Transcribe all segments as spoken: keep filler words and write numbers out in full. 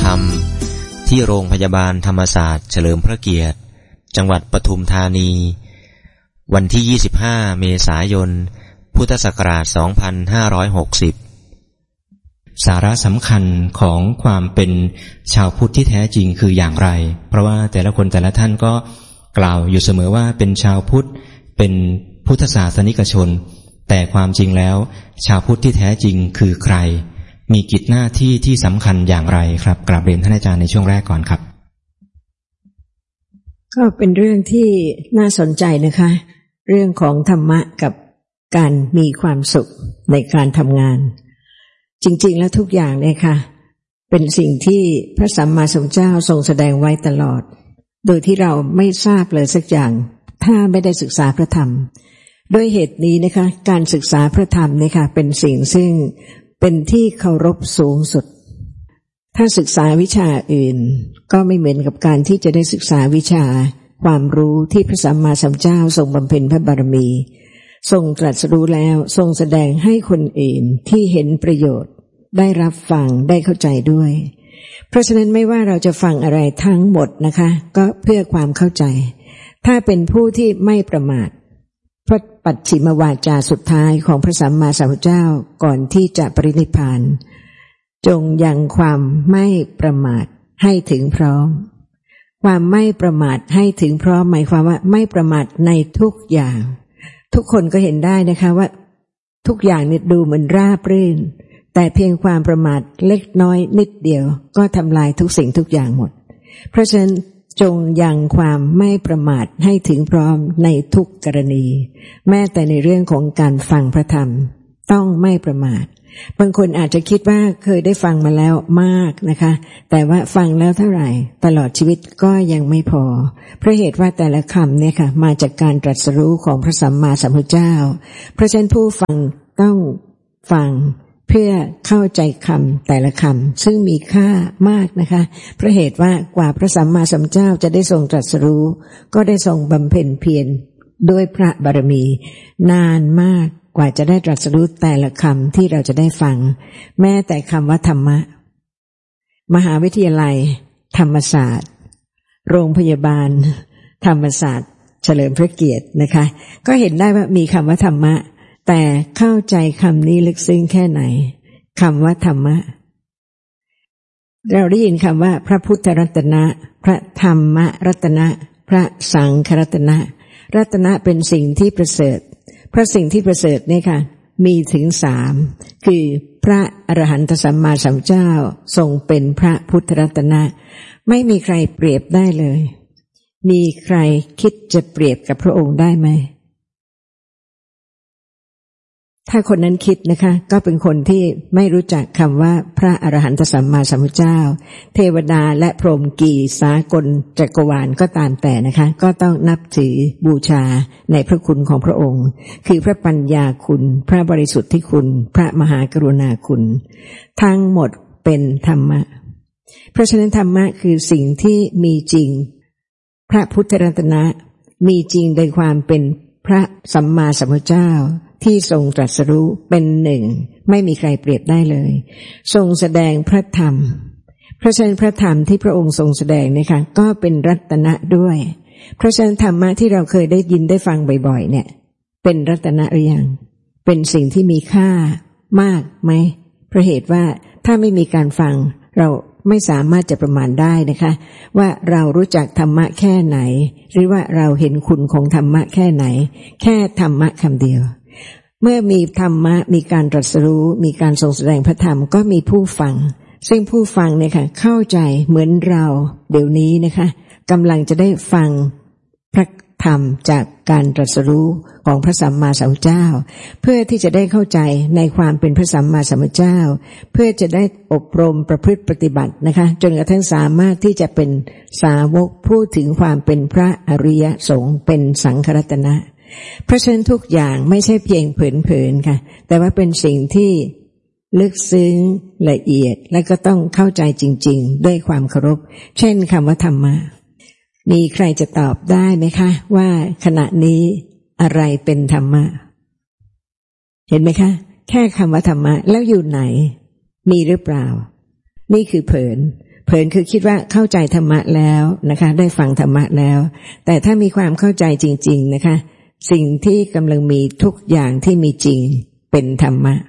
รมที่โรงพยาบาลธรรมศาสตร์เฉลิมพระเกียรติจังหวัดปทุมธานีวันที่ยี่สิบห้าเมษายนพุทธศักราชสองพันห้าร้อยหกสิบสาระสำคัญของความเป็นชาวพุทธที่แท้จริงคืออย่างไรเพราะว่าแต่ละคนแต่ละท่านก็กล่าวอยู่เสมอว่าเป็นชาวพุทธเป็นพุทธศาสนิกชนแต่ความจริงแล้วชาวพุทธที่แท้จริงคือใครมีกิจหน้าที่ที่สำคัญอย่างไรครับกราบเรียนท่านอาจารย์ในช่วงแรกก่อนครับก็เป็นเรื่องที่น่าสนใจนะคะเรื่องของธรรมะกับการมีความสุขในการทำงานจริงๆแล้วทุกอย่างเลยค่ะเป็นสิ่งที่พระสัมมาสัมพุทธเจ้าทรงแสดงไว้ตลอดโดยที่เราไม่ทราบเลยสักอย่างถ้าไม่ได้ศึกษาพระธรรมด้วยเหตุนี้นะคะการศึกษาพระธรรมเนี่ยค่ะเป็นสิ่งซึ่งเป็นที่เคารพสูงสุดถ้าศึกษาวิชาอื่นก็ไม่เหมือนกับการที่จะได้ศึกษาวิชาความรู้ที่พระสัมมาสัมพุทธเจ้าทรงบำเพ็ญพระบารมีทรงตรัสรู้แล้วทรงแสดงให้คนอื่นที่เห็นประโยชน์ได้รับฟังได้เข้าใจด้วยเพราะฉะนั้นไม่ว่าเราจะฟังอะไรทั้งหมดนะคะก็เพื่อความเข้าใจถ้าเป็นผู้ที่ไม่ประมาทพระปัจฉิมวาจาสุดท้ายของพระสัมมาสัมพุทธเจ้าก่อนที่จะปรินิพพานจงยังความไม่ประมาทให้ถึงพร้อมความไม่ประมาทให้ถึงพร้อมหมายความว่าไม่ประมาทในทุกอย่างทุกคนก็เห็นได้นะคะว่าทุกอย่างเนี่ยดูเหมือนราบรื่นแต่เพียงความประมาทเล็กน้อยนิดเดียวก็ทำลายทุกสิ่งทุกอย่างหมดเพราะฉะนั้นจงยังความไม่ประมาทให้ถึงพร้อมในทุกกรณีแม้แต่ในเรื่องของการฟังพระธรรมต้องไม่ประมาทบางคนอาจจะคิดว่าเคยได้ฟังมาแล้วมากนะคะแต่ว่าฟังแล้วเท่าไหร่ตลอดชีวิตก็ยังไม่พอเพราะเหตุว่าแต่ละคำเนี่ยค่ะมาจากการตรัสรู้ของพระสัมมาสัมพุทธเจ้าเพราะฉะนั้นผู้ฟังต้องฟังเพื่อเข้าใจคำแต่ละคำซึ่งมีค่ามากนะคะเพราะเหตุว่ากว่าพระสัมมาสัมพุทธเจ้าจะได้ทรงตรัสรู้ก็ได้ทรงบำเพ็ญเพียรด้วยพระบารมีนานมากกว่าจะได้ตรัสรู้แต่ละคำที่เราจะได้ฟังแม้แต่คำว่าธรรมะมหาวิทยาลัยธรรมศาสตร์โรงพยาบาลธรรมศาสตร์เฉลิมพระเกียรตินะคะก็เห็นได้ว่ามีคำว่าธรรมะแต่เข้าใจคำนี้ลึกซึ้งแค่ไหนคำว่าธรรมะเราได้ยินคำว่าพระพุทธรัตนะพระธรรมรัตนะพระสังฆรัตนะรัตนะเป็นสิ่งที่ประเสริฐเพราะสิ่งที่ประเสริฐเนี่ยค่ะมีถึงสามคือพระอรหันตสัมมาสัมพุทธเจ้าทรงเป็นพระพุทธรัตนะไม่มีใครเปรียบได้เลยมีใครคิดจะเปรียบกับพระองค์ได้ไหมถ้าคนนั้นคิดนะคะก็เป็นคนที่ไม่รู้จักคำว่าพระอรหันตสัมมาสัมพุทธเจ้าเทวดาและพรหมกี่สากลจักรวาลก็ตามแต่นะคะก็ต้องนับถือบูชาในพระคุณของพระองค์คือพระปัญญาคุณพระบริสุทธิคุณพระมหากรุณาคุณทั้งหมดเป็นธรรมะเพราะฉะนั้นธรรมะคือสิ่งที่มีจริงพระพุทธรัตนะมีจริงโดยความเป็นพระสัมมาสัมพุทธเจ้าที่ทรงตรัสรู้เป็นหนึ่งไม่มีใครเปรียบได้เลยทรงแสดงพระธรรมเพราะฉะนั้นพระธรรมที่พระองค์ทรงแสดงนะคะก็เป็นรัตนะด้วยเพราะฉะนั้นธรรมะที่เราเคยได้ยินได้ฟังบ่อยๆเนี่ยเป็นรัตนะหรือยังเป็นสิ่งที่มีค่ามากไหมเพราะเหตุว่าถ้าไม่มีการฟังเราไม่สามารถจะประมาณได้นะคะว่าเรารู้จักธรรมะแค่ไหนหรือว่าเราเห็นคุณของธรรมะแค่ไหนแค่ธรรมะคำเดียวเมื่อมีธรรมะมีการตรัสรู้มีการทรงแสดงพระธรรมก็มีผู้ฟังซึ่งผู้ฟังเนี่ยค่ะเข้าใจเหมือนเราเดี๋ยวนี้นะคะกำลังจะได้ฟังพระธรรมจากการตรัสรู้ของพระสัมมาสัมพุทธเจ้าเพื่อที่จะได้เข้าใจในความเป็นพระสัมมาสัมพุทธเจ้าเพื่อจะได้อบรมประพฤติปฏิบัตินะคะจนกระทั่งสามารถที่จะเป็นสาวกพูดถึงความเป็นพระอริยสงฆ์เป็นสังฆรัตนะเพราะฉะนั้นทุกอย่างไม่ใช่เพียงเผินๆค่ะแต่ว่าเป็นสิ่งที่ลึกซึ้งละเอียดและก็ต้องเข้าใจจริงๆด้วยความเคารพเช่นคำว่าธรรมะมีใครจะตอบได้ไหมคะว่าขณะนี้อะไรเป็นธรรมะเห็นไหมคะแค่คำว่าธรรมะแล้วอยู่ไหนมีหรือเปล่านี่คือเผินเผินคือคิดว่าเข้าใจธรรมะแล้วนะคะได้ฟังธรรมะแล้วแต่ถ้ามีความเข้าใจจริงๆนะคะสิ่งที่กำลังมีทุกอย่างที่มีจริงเป็นธรรมะ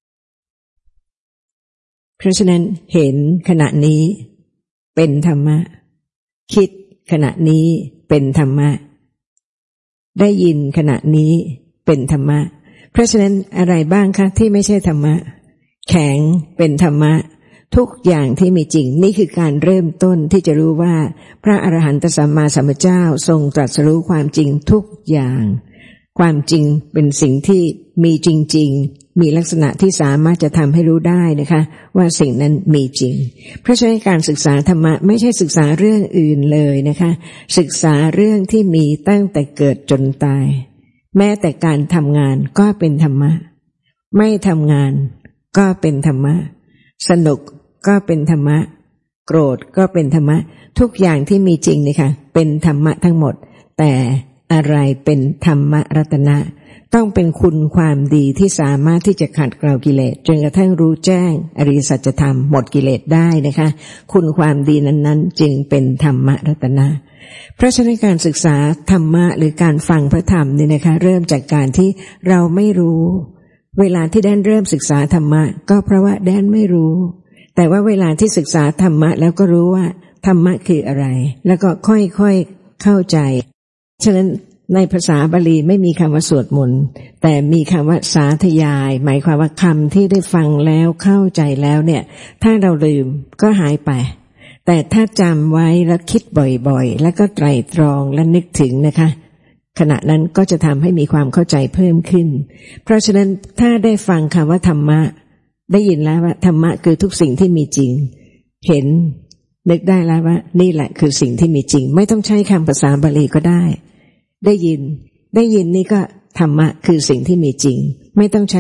เพราะฉะนั้นเห็นขณะนี้เป็นธรรมะคิดขณะนี้เป็นธรรมะได้ยินขณะนี้เป็นธรรมะเพราะฉะนั้นอะไรบ้างคะที่ไม่ใช่ธรรมะแข็งเป็นธรรมะทุกอย่างที่มีจริงนี่คือการเริ่มต้นที่จะรู้ว่าพระอรหันตสัมมาสัมพุทธเจ้าทรงตรัสรู้ความจริงทุกอย่างความจริงเป็นสิ่งที่มีจริงๆมีลักษณะที่สามารถจะทำให้รู้ได้นะคะว่าสิ่งนั้นมีจริงเพราะฉะนั้นการศึกษาธรรมะไม่ใช่ศึกษาเรื่องอื่นเลยนะคะศึกษาเรื่องที่มีตั้งแต่เกิดจนตายแม้แต่การทำงานก็เป็นธรรมะไม่ทำงานก็เป็นธรรมะสนุกก็เป็นธรรมะโกรธก็เป็นธรรมะทุกอย่างที่มีจริงนี่ค่ะเป็นธรรมะทั้งหมดแต่อะไรเป็นธรรมรัตนะต้องเป็นคุณความดีที่สามารถที่จะขัดเกลากิเลสจนกระทั่งรู้แจ้งอริยสัจธรรมหมดกิเลสได้นะคะคุณความดีนั้นๆจึงเป็นธรรมรัตนะเพราะฉะนั้นการศึกษาธรรมะหรือการฟังพระธรรมนี่นะคะเริ่มจากการที่เราไม่รู้เวลาที่แดนเริ่มศึกษาธรรมะก็เพราะว่าแดนไม่รู้แต่ว่าเวลาที่ศึกษาธรรมะแล้วก็รู้ว่าธรรมะคืออะไรแล้วก็ค่อยๆเข้าใจฉะนั้นในภาษาบาลีไม่มีคำว่าสวดมนต์แต่มีคำว่าสาธยายหมายความว่าคำที่ได้ฟังแล้วเข้าใจแล้วเนี่ยถ้าเราลืมก็หายไปแต่ถ้าจำไว้แล้วคิดบ่อยๆแล้วก็ไตร่ตรองและนึกถึงนะคะขณะนั้นก็จะทำให้มีความเข้าใจเพิ่มขึ้นเพราะฉะนั้นถ้าได้ฟังคำว่าธรรมะได้ยินแล้วว่าธรรมะคือทุกสิ่งที่มีจริงเห็นนึกได้แล้วว่านี่แหละคือสิ่งที่มีจริงไม่ต้องใช้คำภาษาบาลีก็ได้ได้ยินได้ยินนี่ก็ธรรมะคือสิ่งที่มีจริงไม่ต้องใช้